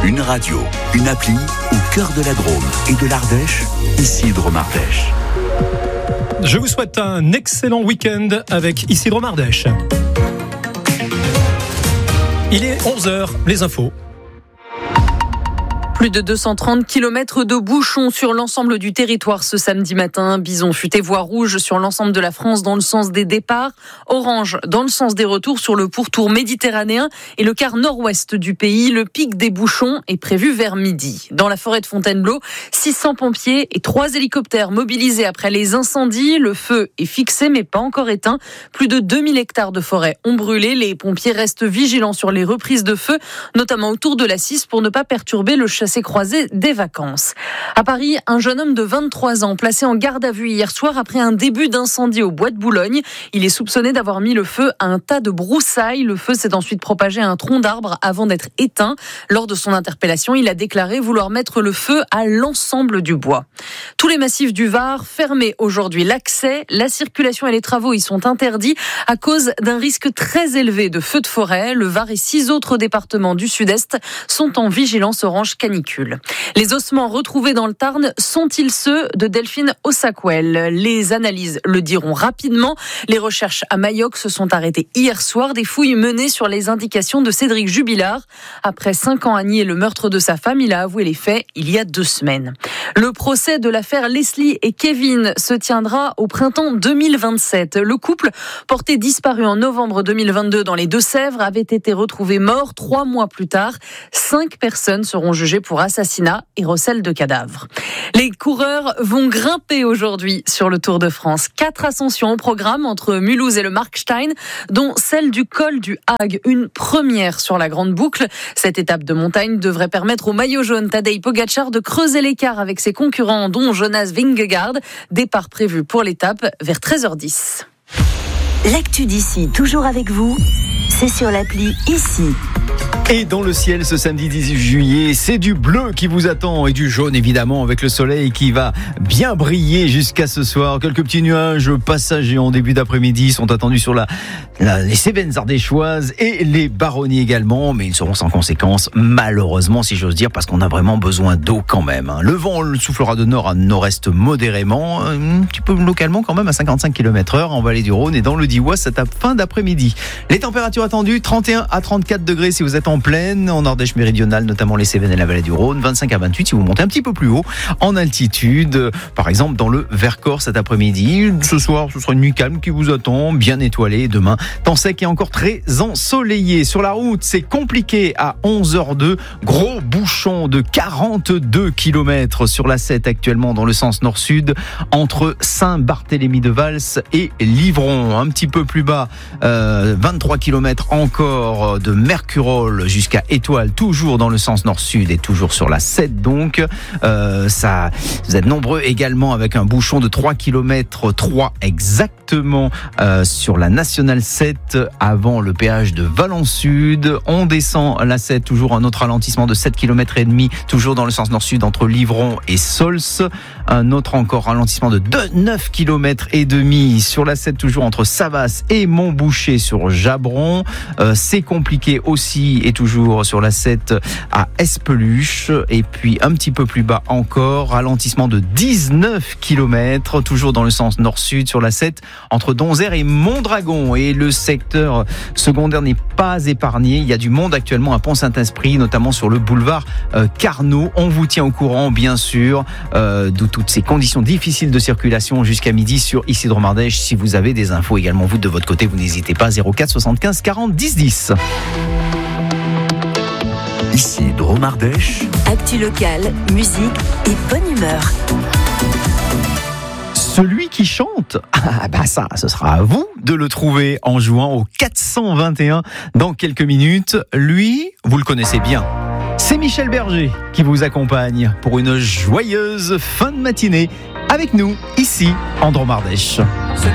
Une radio, une appli au cœur de la Drôme et de l'Ardèche, ici Drôme Ardèche. Je vous souhaite un excellent week-end avec ici Drôme Ardèche. Il est 11h, les infos. Plus de 230 km de bouchons sur l'ensemble du territoire ce samedi matin. Bison futé voie rouge sur l'ensemble de la France dans le sens des départs. Orange dans le sens des retours sur le pourtour méditerranéen et le quart nord-ouest du pays. Le pic des bouchons est prévu vers midi. Dans la forêt de Fontainebleau, 600 pompiers et 3 hélicoptères mobilisés après les incendies. Le feu est fixé mais pas encore éteint. Plus de 2000 hectares de forêt ont brûlé. Les pompiers restent vigilants sur les reprises de feu, notamment autour de la Cisse pour ne pas perturber le chassé-croisé des vacances. À Paris, un jeune homme de 23 ans placé en garde à vue hier soir après un début d'incendie au bois de Boulogne. Il est soupçonné d'avoir mis le feu à un tas de broussailles. Le feu s'est ensuite propagé à un tronc d'arbre avant d'être éteint. Lors de son interpellation, il a déclaré vouloir mettre le feu à l'ensemble du bois. Tous les massifs du Var fermés aujourd'hui. L'accès, la circulation et les travaux y sont interdits à cause d'un risque très élevé de feux de forêt. Le Var et 6 autres départements du Sud-Est sont en vigilance orange canicule. Les ossements retrouvés dans le Tarn sont-ils ceux de Delphine Ossaquel ? Les analyses le diront rapidement. Les recherches à Mayoc se sont arrêtées hier soir. Des fouilles menées sur les indications de Cédric Jubilard. Après 5 ans à nier le meurtre de sa femme, il a avoué les faits il y a 2 semaines. Le procès de l'affaire Leslie et Kevin se tiendra au printemps 2027. Le couple, porté disparu en novembre 2022 dans les Deux-Sèvres, avait été retrouvé mort 3 mois plus tard. 5 personnes seront jugées pour assassinat et recel de cadavres. Les coureurs vont grimper aujourd'hui sur le Tour de France. 4 ascensions au programme entre Mulhouse et le Markstein, dont celle du col du Hague, une première sur la grande boucle. Cette étape de montagne devrait permettre au maillot jaune Tadej Pogačar de creuser l'écart avec ses concurrents, dont Jonas Vingegaard. Départ prévu pour l'étape vers 13h10. L'actu d'ici, toujours avec vous, c'est sur l'appli ici. Et dans le ciel ce samedi 18 juillet, c'est du bleu qui vous attend et du jaune évidemment avec le soleil qui va bien briller jusqu'à ce soir. Quelques petits nuages passagers en début d'après-midi sont attendus sur les Cévennes ardéchoises et les Baronnies également, mais ils seront sans conséquence malheureusement si j'ose dire parce qu'on a vraiment besoin d'eau quand même. Le vent soufflera de nord à nord-est modérément, un petit peu localement quand même à 55 km/h en vallée du Rhône et dans le Diois cette fin d'après-midi. Les températures attendues 31 à 34 degrés si vous êtes en plaine, en Ardèche méridionale, notamment les Cévennes et la vallée du Rhône, 25 à 28 si vous montez un petit peu plus haut en altitude, par exemple dans le Vercors cet après-midi. Ce soir, ce sera une nuit calme qui vous attend, bien étoilée. Demain, temps sec et encore très ensoleillé. Sur la route, c'est compliqué à 11h02. Gros bouchon de 42 km sur la 7 actuellement dans le sens nord-sud entre Saint-Barthélemy-de-Vals et Livron. Un petit peu plus bas, 23 km encore de Mercurol jusqu'à Étoile, toujours dans le sens nord-sud et toujours sur la 7 donc. Vous êtes nombreux également avec un bouchon de 3 km 3 exactement sur la nationale 7 avant le péage de Valence-Sud. On descend la 7, toujours un autre ralentissement de 7 km et demi, toujours dans le sens nord-sud entre Livron et Sols. Un autre encore ralentissement de 9 km et demi sur la 7, toujours entre Savas et Montboucher sur Jabron. C'est compliqué aussi et toujours sur la 7 à Espeluche et puis un petit peu plus bas encore, ralentissement de 19 km toujours dans le sens nord-sud sur la 7 entre Donzère et Mondragon et le secteur secondaire n'est pas épargné. Il y a du monde actuellement à Pont-Saint-Esprit, notamment sur le boulevard Carnot. On vous tient au courant bien sûr de toutes ces conditions difficiles de circulation jusqu'à midi sur ici Drôme Ardèche. Si vous avez des infos également vous de votre côté, vous n'hésitez pas, 04 75 40 10 10. Ici Drôme Ardèche. Actu locale, musique et bonne humeur. Celui qui chante, ça, ce sera à vous de le trouver en jouant au 421 dans quelques minutes. Lui, vous le connaissez bien. C'est Michel Berger qui vous accompagne pour une joyeuse fin de matinée avec nous, ici, en Drôme Ardèche.